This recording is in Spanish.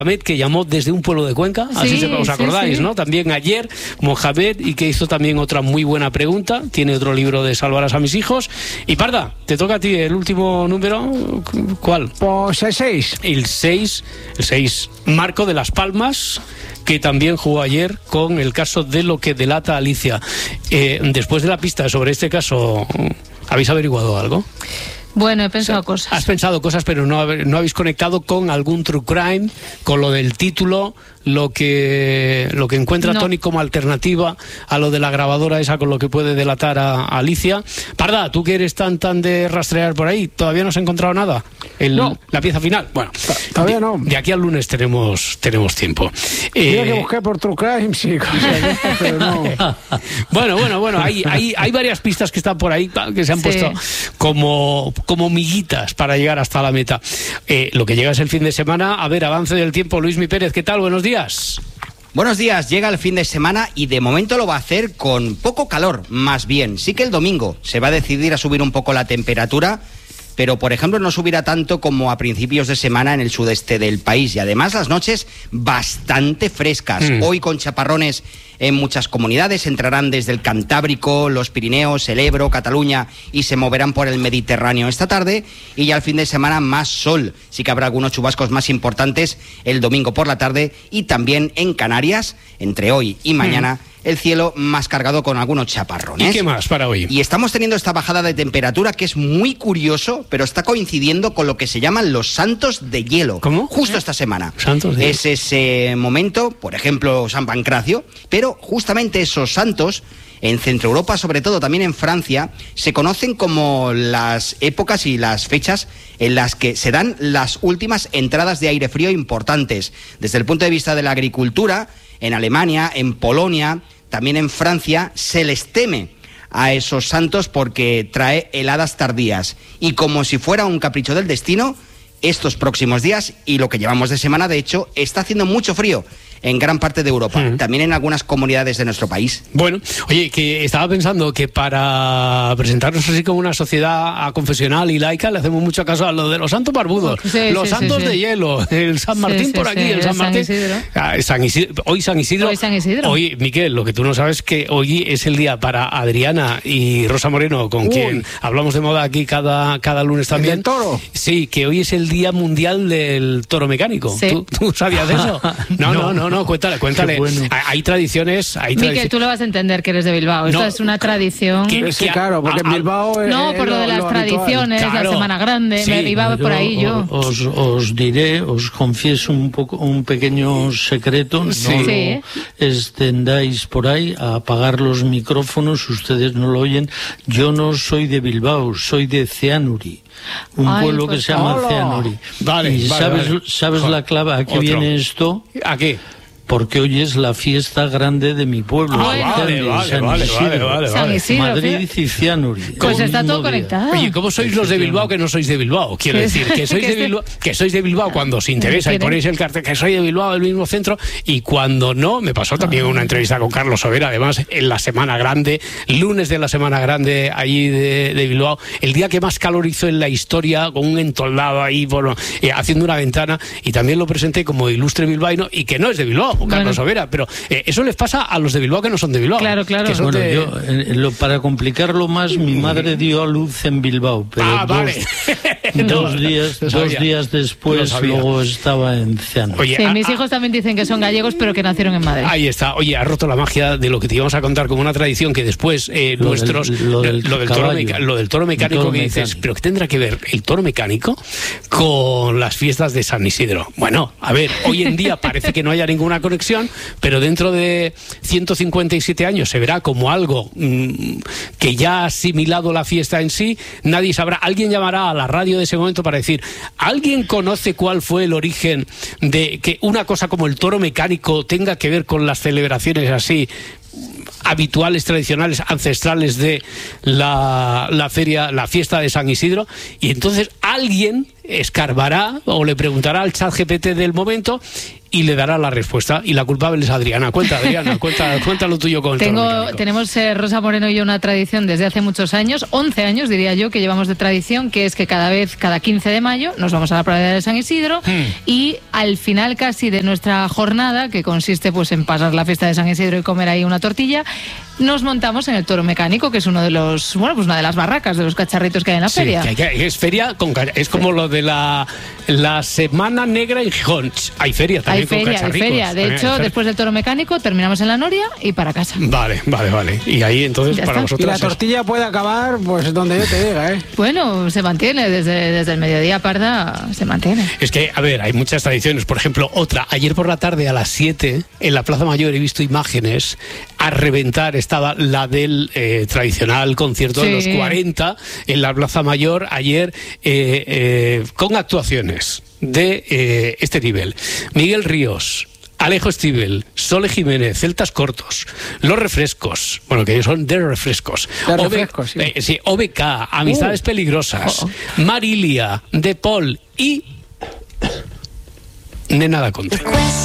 que llamó desde un pueblo de Cuenca, así os acordáis, ¿no? También ayer, Mohamed, y que hizo también otra muy buena pregunta. Tiene otro libro de Salvarás a mis hijos. Y Parda, te toca a ti el último número. ¿Cuál? Pues el 6. El 6, Marco de Las Palmas, que también jugó ayer con el caso de lo que delata Alicia. Después de la pista sobre este caso, ¿habéis averiguado algo? Bueno, he pensado cosas. Has pensado cosas, pero no habéis conectado con algún true crime, con lo del título, lo que encuentra Tony como alternativa a lo de la grabadora esa con lo que puede delatar a Alicia. Parda, tú que eres tan de rastrear por ahí, ¿todavía no has encontrado nada? No. La pieza final. Bueno, todavía no. De aquí al lunes tenemos tiempo. Mira que busqué por true crime, sí, pero no. Bueno, hay varias pistas que están por ahí que se han puesto como miguitas para llegar hasta la meta. Lo que llega es el fin de semana. A ver, avance del tiempo. Luismi Pérez, ¿qué tal? Buenos días. Buenos días, llega el fin de semana y de momento lo va a hacer con poco calor, más bien. Sí que el domingo se va a decidir a subir un poco la temperatura, pero por ejemplo no subirá tanto como a principios de semana en el sudeste del país, y además las noches bastante frescas. Hoy con chaparrones en muchas comunidades, entrarán desde el Cantábrico, los Pirineos, el Ebro, Cataluña, y se moverán por el Mediterráneo esta tarde, y ya el fin de semana más sol. Sí que habrá algunos chubascos más importantes el domingo por la tarde, y también en Canarias, entre hoy y mañana, el cielo más cargado con algunos chaparrones. ¿Y qué más para hoy? Y estamos teniendo esta bajada de temperatura que es muy curioso, pero está coincidiendo con lo que se llaman los santos de hielo. ¿Cómo? Justo esta semana. Santos de hielo. Es ese momento, por ejemplo, San Pancracio, pero justamente esos santos, en Centro Europa, sobre todo también en Francia, se conocen como las épocas y las fechas en las que se dan las últimas entradas de aire frío importantes. Desde el punto de vista de la agricultura, en Alemania, en Polonia, también en Francia, se les teme a esos santos porque trae heladas tardías. Y como si fuera un capricho del destino, estos próximos días, y lo que llevamos de semana, de hecho, está haciendo mucho frío en gran parte de Europa, también en algunas comunidades de nuestro país. Bueno, oye, que estaba pensando que para presentarnos así como una sociedad confesional y laica le hacemos mucho caso a lo de los santos barbudos, los santos de hielo, el San Martín por aquí, el San Martín. San Isidro. Hoy San Isidro. Hoy, Miquel, lo que tú no sabes es que hoy es el día para Adriana y Rosa Moreno, con quien hablamos de moda aquí cada lunes también. ¿El toro? Sí, que hoy es el Día Mundial del Toro Mecánico. Sí. ¿Tú sabías de eso? No, cuéntale. Bueno. Hay tradiciones. Miquel, tú lo vas a entender que eres de Bilbao. Esto es una tradición. Sí, claro, porque en Bilbao no, por lo de las tradiciones, la Semana Grande, me iba por ahí yo. Os confieso un pequeño secreto. No lo extendáis por ahí a apagar los micrófonos, ustedes no lo oyen. Yo no soy de Bilbao, soy de Ceanuri. Un pueblo que se llama Ceanuri. ¿Sabes la clave a qué viene esto? ¿A qué? Porque hoy es la fiesta grande de mi pueblo. Vale. San Isidro. Madrid y Cianuri. Pues está todo conectado. Oye, ¿cómo sois los de Bilbao que no sois de Bilbao? Quiero decir, que sois de Bilbao cuando os interesa y ponéis el cartel que soy de Bilbao, del mismo centro, y cuando no, me pasó también una entrevista con Carlos Sobera, además, en la Semana Grande, lunes de la Semana Grande, allí de Bilbao, el día que más calor hizo en la historia, con un entoldado ahí, haciendo una ventana, y también lo presenté como ilustre bilbaíno, y que no es de Bilbao, Carlos Sobera, pero eso les pasa a los de Bilbao que no son de Bilbao. Claro. Yo, para complicarlo más, mi madre dio a luz en Bilbao, pero dos días después luego estaba en Cianuri. Mis hijos también dicen que son gallegos, pero que nacieron en Madrid. Ahí está. Oye, ha roto la magia de lo que te íbamos a contar como una tradición que después lo del toro mecánico que dices, pero ¿qué tendrá que ver el toro mecánico con las fiestas de San Isidro? Bueno, a ver, hoy en día parece que no haya ninguna conexión, pero dentro de 157 años se verá como algo que ya ha asimilado la fiesta en sí. Nadie sabrá. Alguien llamará a la radio de ese momento para decir, ¿alguien conoce cuál fue el origen de que una cosa como el toro mecánico tenga que ver con las celebraciones así? habituales, tradicionales, ancestrales de la feria, la fiesta de San Isidro, y entonces alguien escarbará o le preguntará al chat GPT del momento y le dará la respuesta, y la culpable es Adriana. Cuenta, Adriana, cuenta lo tuyo con el toro mecánico. Tenemos Rosa Moreno y yo una tradición desde hace muchos años, 11 años diría yo, que llevamos de tradición, que es que cada 15 de mayo nos vamos a la pradera de San Isidro y al final casi de nuestra jornada, que consiste pues en pasar la fiesta de San Isidro y comer ahí una tortilla, nos montamos en el toro mecánico, que es uno de los, bueno, pues una de las barracas, de los cacharritos que hay en la feria. Es feria es como lo de la Semana Negra en Gijón. Hay feria también. Hay feria. De hecho, después del toro mecánico terminamos en la Noria y para casa. Vale. Y ahí entonces Ya para está. vosotros. Y la tortilla puede acabar pues donde yo te diga, ¿eh? Bueno, se mantiene desde el mediodía, Parda, se mantiene. Es que, a ver, hay muchas tradiciones. Por ejemplo, ayer por la tarde a las 7 en la Plaza Mayor he visto imágenes a reventar. Estaba la del tradicional concierto de los 40 en la Plaza Mayor ayer con actuaciones de este nivel. Miguel Ríos, Alejo Stivel, Sole Jiménez, Celtas Cortos, Los Refrescos, bueno, que ellos son de refrescos. Sí, OBK, Amistades Peligrosas, Marilia, De Paul y Nena da Conte.